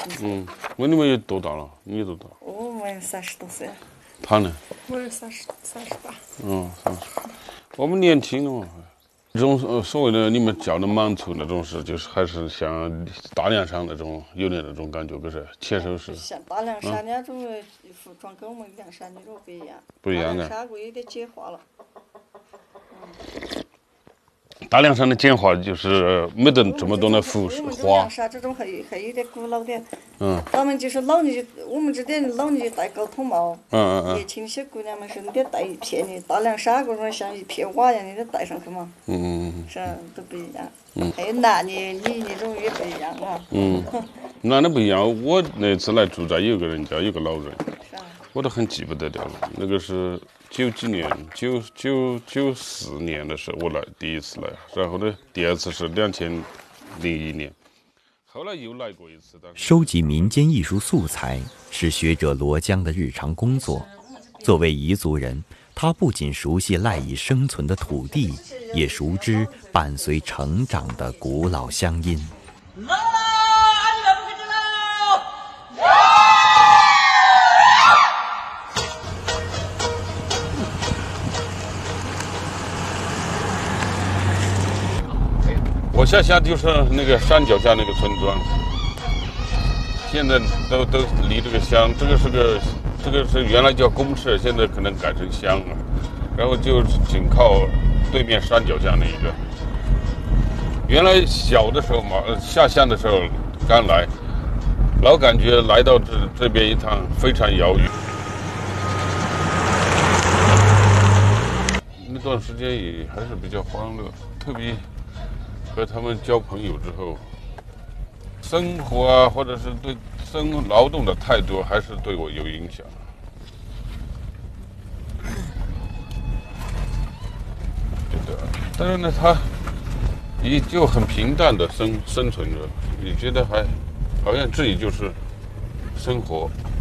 轻松。 嗯，我你们也多大了？你多大？ 我们30多岁了。 他呢？ 我是38。 30。我们年轻了嘛。这种所谓的你们叫的满族那种事，就是还是像大凉山那种有点那种感觉，可是切手是。 像大凉山那种服装跟我们凉山的肉不一样。 不一样的。 大凉山有点简化了。 大凉山的简化就是没得这么多的服饰花。 凉山这种还有点古老点。他们就是老年，我们这点老年戴高筒帽。年轻些姑娘们是你得戴一片的，大凉山这种像一片瓦一样的得戴上去嘛。是都不一样。还有男的、女的这种也不一样啊。 男的不一样。我那次来住在有个人家，有个老人，我都很记不得了。那个是90几年，94年的时候我来第一次来，然后呢，第二次是2001年，后来又来过一次。 收集民间艺术素材是学者罗江的日常工作。作为彝族人，他不仅熟悉赖以生存的土地，也熟知伴随成长的古老乡音。 我下乡就是那个山脚下那个村庄，现在都离这个乡，这个是原来叫公社，现在可能改成乡了，然后就紧靠对面山脚下那一个。原来小的时候嘛，下乡的时候刚来，老感觉来到这边一趟非常遥远。那段时间也还是比较欢乐，特别和他们交朋友之后，生活啊，或者是对劳动的态度，还是对我有影响。觉得，但是呢，他也就很平淡的生存着，也觉得还好像自己就是生活。